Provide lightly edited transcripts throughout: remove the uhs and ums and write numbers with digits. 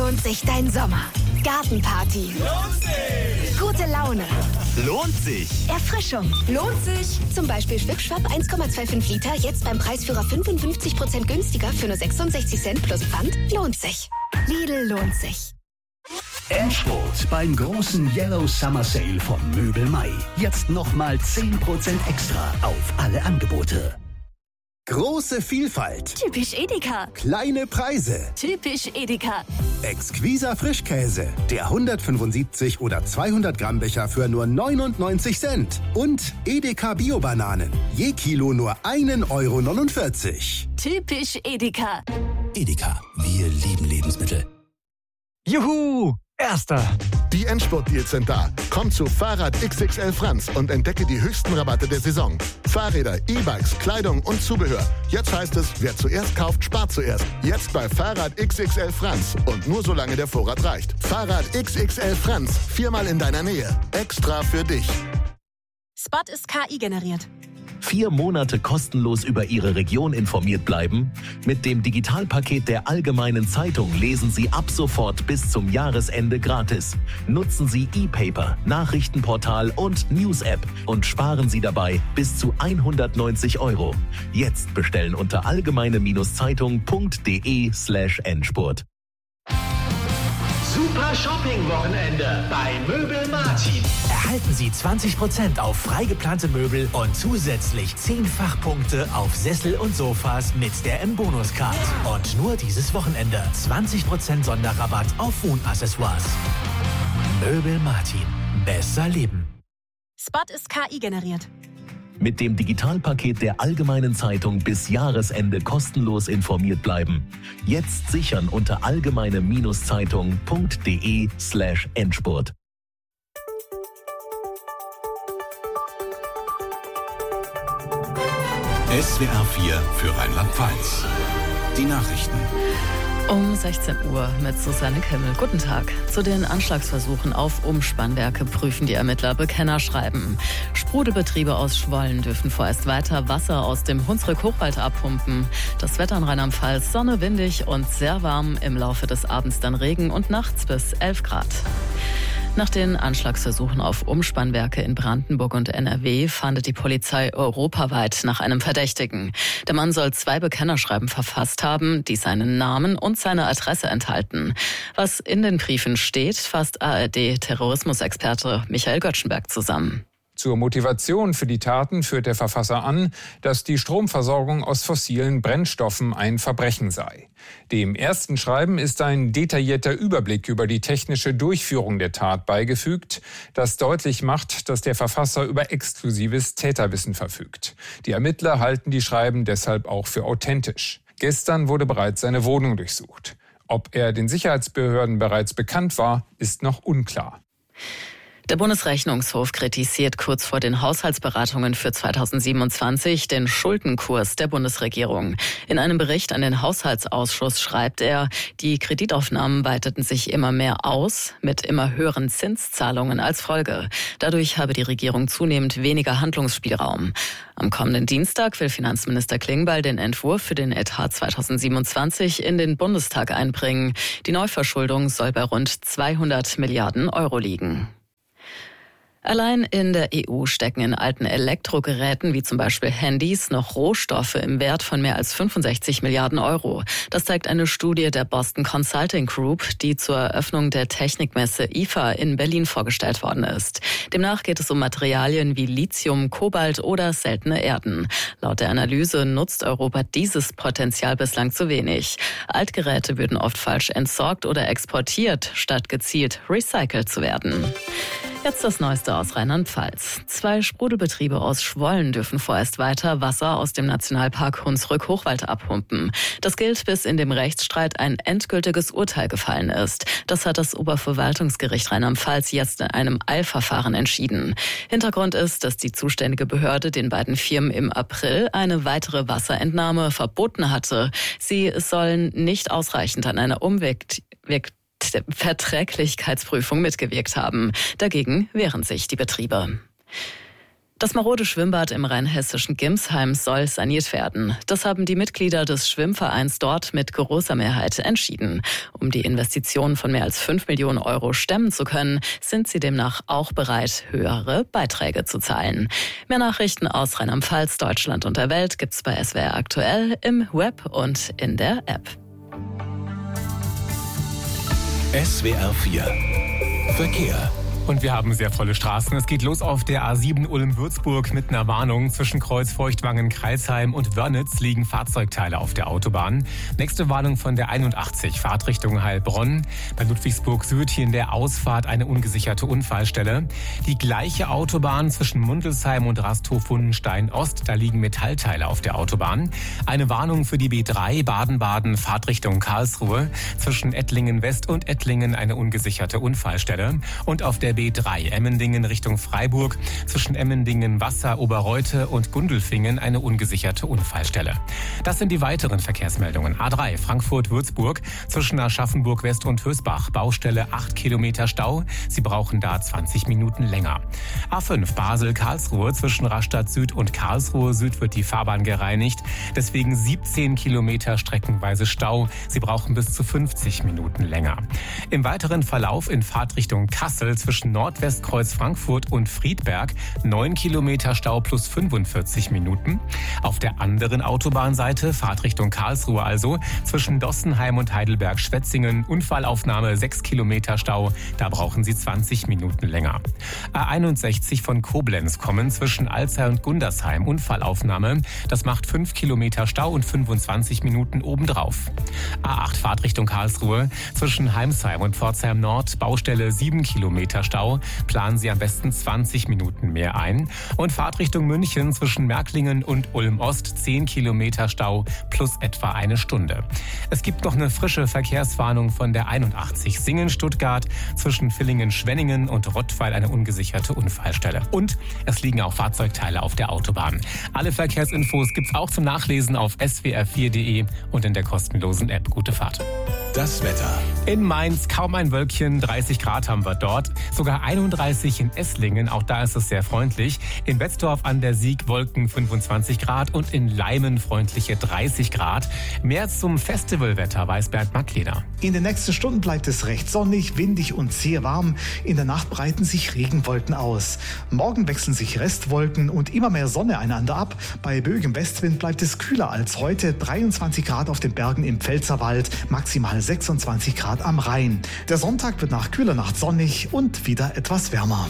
lohnt sich dein Sommer? Gartenparty. Lohnt sich! Gute Laune. Lohnt sich! Erfrischung. Lohnt sich! Zum Beispiel Schwipschwapp 1,25 Liter, jetzt beim Preisführer 55% günstiger für nur 66 Cent plus Pfand. Lohnt sich. Lidl lohnt sich. Endspurt beim großen Yellow Summer Sale von Möbel Mai. Jetzt nochmal 10% extra auf alle Angebote. Große Vielfalt. Typisch Edeka. Kleine Preise. Typisch Edeka. Exquiser Frischkäse. Der 175 oder 200 Gramm Becher für nur 99 Cent. Und Edeka Bio-Bananen. Je Kilo nur 1,49 €. Typisch Edeka. Edeka, wir lieben Lebensmittel. Juhu! Erster! Die Endspurt-Deals sind da. Komm zu Fahrrad XXL Franz und entdecke die höchsten Rabatte der Saison. Fahrräder, E-Bikes, Kleidung und Zubehör. Jetzt heißt es, wer zuerst kauft, spart zuerst. Jetzt bei Fahrrad XXL Franz. Und nur solange der Vorrat reicht. Fahrrad XXL Franz. 4-mal in deiner Nähe. Extra für dich. Spot ist KI generiert. 4 Monate kostenlos über Ihre Region informiert bleiben? Mit dem Digitalpaket der Allgemeinen Zeitung lesen Sie ab sofort bis zum Jahresende gratis. Nutzen Sie E-Paper, Nachrichtenportal und News-App und sparen Sie dabei bis zu 190 €. Jetzt bestellen unter allgemeine-zeitung.de/Endspurt. Super Shopping-Wochenende bei Möbel Martin. Erhalten Sie 20% auf frei geplante Möbel und zusätzlich 10 Fachpunkte auf Sessel und Sofas mit der M-Bonus-Card. Und nur dieses Wochenende 20% Sonderrabatt auf Wohnaccessoires. Möbel Martin. Besser leben. Spot ist KI generiert. Mit dem Digitalpaket der Allgemeinen Zeitung bis Jahresende kostenlos informiert bleiben. Jetzt sichern unter allgemeine-zeitung.de/Endspurt. SWR 4 für Rheinland-Pfalz. Die Nachrichten. Um 16 Uhr mit Susanne Kimmel. Guten Tag. Zu den Anschlagsversuchen auf Umspannwerke prüfen die Ermittler Bekennerschreiben. Sprudelbetriebe aus Schwollen dürfen vorerst weiter Wasser aus dem Hunsrück-Hochwald abpumpen. Das Wetter in Rheinland-Pfalz: Sonne, windig und sehr warm. Im Laufe des Abends dann Regen und nachts bis 11 Grad. Nach den Anschlagsversuchen auf Umspannwerke in Brandenburg und NRW fahndet die Polizei europaweit nach einem Verdächtigen. Der Mann soll 2 Bekennerschreiben verfasst haben, die seinen Namen und seine Adresse enthalten. Was in den Briefen steht, fasst ARD-Terrorismusexperte Michael Göttschenberg zusammen. Zur Motivation für die Taten führt der Verfasser an, dass die Stromversorgung aus fossilen Brennstoffen ein Verbrechen sei. Dem ersten Schreiben ist ein detaillierter Überblick über die technische Durchführung der Tat beigefügt, das deutlich macht, dass der Verfasser über exklusives Täterwissen verfügt. Die Ermittler halten die Schreiben deshalb auch für authentisch. Gestern wurde bereits seine Wohnung durchsucht. Ob er den Sicherheitsbehörden bereits bekannt war, ist noch unklar. Der Bundesrechnungshof kritisiert kurz vor den Haushaltsberatungen für 2027 den Schuldenkurs der Bundesregierung. In einem Bericht an den Haushaltsausschuss schreibt er, die Kreditaufnahmen weiteten sich immer mehr aus, mit immer höheren Zinszahlungen als Folge. Dadurch habe die Regierung zunehmend weniger Handlungsspielraum. Am kommenden Dienstag will Finanzminister Klingbeil den Entwurf für den Etat 2027 in den Bundestag einbringen. Die Neuverschuldung soll bei rund 200 Milliarden € liegen. Allein in der EU stecken in alten Elektrogeräten wie zum Beispiel Handys noch Rohstoffe im Wert von mehr als 65 Milliarden €. Das zeigt eine Studie der Boston Consulting Group, die zur Eröffnung der Technikmesse IFA in Berlin vorgestellt worden ist. Demnach geht es um Materialien wie Lithium, Kobalt oder seltene Erden. Laut der Analyse nutzt Europa dieses Potenzial bislang zu wenig. Altgeräte würden oft falsch entsorgt oder exportiert, statt gezielt recycelt zu werden. Jetzt das Neueste aus Rheinland-Pfalz. 2 Sprudelbetriebe aus Schwollen dürfen vorerst weiter Wasser aus dem Nationalpark Hunsrück-Hochwald abpumpen. Das gilt, bis in dem Rechtsstreit ein endgültiges Urteil gefallen ist. Das hat das Oberverwaltungsgericht Rheinland-Pfalz jetzt in einem Eilverfahren entschieden. Hintergrund ist, dass die zuständige Behörde den beiden Firmen im April eine weitere Wasserentnahme verboten hatte. Sie sollen nicht ausreichend an einer Verträglichkeitsprüfung mitgewirkt haben. Dagegen wehren sich die Betriebe. Das marode Schwimmbad im rheinhessischen Gimsheim soll saniert werden. Das haben die Mitglieder des Schwimmvereins dort mit großer Mehrheit entschieden. Um die Investition von mehr als 5 Millionen Euro stemmen zu können, sind sie demnach auch bereit, höhere Beiträge zu zahlen. Mehr Nachrichten aus Rheinland-Pfalz, Deutschland und der Welt gibt's bei SWR aktuell im Web und in der App. SWR 4 Verkehr. Und wir haben sehr volle Straßen. Es geht los auf der A7 Ulm-Würzburg mit einer Warnung. Zwischen Kreuz Feuchtwangen-Kreilsheim und Wörnitz liegen Fahrzeugteile auf der Autobahn. Nächste Warnung von der 81, Fahrtrichtung Heilbronn. Bei Ludwigsburg Süd hier in der Ausfahrt eine ungesicherte Unfallstelle. Die gleiche Autobahn zwischen Mundelsheim und Rasthof-Hundenstein-Ost. Da liegen Metallteile auf der Autobahn. Eine Warnung für die B3 Baden-Baden, Fahrtrichtung Karlsruhe. Zwischen Ettlingen West und Ettlingen eine ungesicherte Unfallstelle. Und auf der B3 Emmendingen Richtung Freiburg zwischen Emmendingen, Wasser, Oberreute und Gundelfingen eine ungesicherte Unfallstelle. Das sind die weiteren Verkehrsmeldungen. A3 Frankfurt-Würzburg zwischen Aschaffenburg West und Hösbach. Baustelle 8 Kilometer Stau. Sie brauchen da 20 Minuten länger. A5 Basel-Karlsruhe zwischen Rastatt Süd und Karlsruhe Süd wird die Fahrbahn gereinigt. Deswegen 17 Kilometer streckenweise Stau. Sie brauchen bis zu 50 Minuten länger. Im weiteren Verlauf in Fahrtrichtung Kassel zwischen Nordwestkreuz Frankfurt und Friedberg 9 Kilometer Stau plus 45 Minuten. Auf der anderen Autobahnseite, Fahrtrichtung Karlsruhe also, zwischen Dossenheim und Heidelberg-Schwetzingen, Unfallaufnahme 6 Kilometer Stau, da brauchen Sie 20 Minuten länger. A61 von Koblenz kommen zwischen Alzey und Gundersheim, Unfallaufnahme, das macht 5 Kilometer Stau und 25 Minuten obendrauf. A8 Fahrtrichtung Karlsruhe, zwischen Heimsheim und Pforzheim Nord, Baustelle 7 Kilometer Stau, planen Sie am besten 20 Minuten mehr ein. Und Fahrtrichtung München zwischen Märklingen und Ulm Ost 10 Kilometer Stau plus etwa eine Stunde. Es gibt noch eine frische Verkehrswarnung von der 81 Singen-Stuttgart zwischen Villingen-Schwenningen und Rottweil eine ungesicherte Unfallstelle. Und es liegen auch Fahrzeugteile auf der Autobahn. Alle Verkehrsinfos gibt's auch zum Nachlesen auf swr4.de und in der kostenlosen App. Gute Fahrt. Das Wetter. In Mainz kaum ein Wölkchen, 30 Grad haben wir dort. Sogar 31 in Esslingen, auch da ist es sehr freundlich. In Betzdorf an der Sieg Wolken 25 Grad und in Leimen freundliche 30 Grad. Mehr zum Festivalwetter weiß Bernd Mackleder. In den nächsten Stunden bleibt es recht sonnig, windig und sehr warm. In der Nacht breiten sich Regenwolken aus. Morgen wechseln sich Restwolken und immer mehr Sonne einander ab. Bei böigem Westwind bleibt es kühler als heute. 23 Grad auf den Bergen im Pfälzerwald, maximal 26 Grad am Rhein. Der Sonntag wird nach kühler Nacht sonnig und wieder etwas wärmer.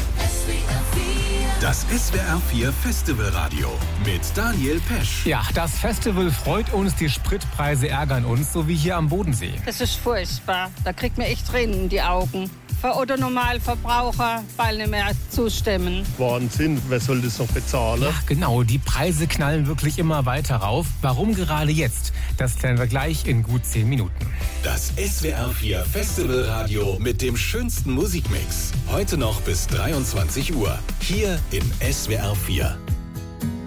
Das SWR 4 Festivalradio mit Daniel Pesch. Ja, das Festival freut uns, die Spritpreise ärgern uns, so wie hier am Bodensee. Das ist furchtbar. Da kriegt mir echt Tränen in die Augen. Für Otto-Normalverbraucher bald nicht mehr zustimmen. Wahnsinn, wer soll das noch bezahlen? Ja, genau, die Preise knallen wirklich immer weiter rauf. Warum gerade jetzt? Das klären wir gleich in gut 10 Minuten. Das SWR 4 Festivalradio mit dem schönsten Musikmix. Heute noch bis 23 Uhr. Hier in SWR 4.